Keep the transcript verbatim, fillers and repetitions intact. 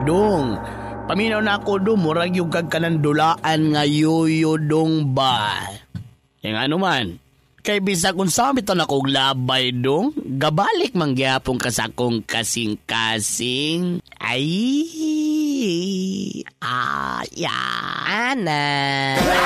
Dong, paminaw na ako do, murag yung kagkanandulaan nga yoyo dong ba. Yang ano man, kay bisa kung samitan ako labay dong, gabalik mangyapong kasakong kasing-kasing. Ay, ah, ya, ana.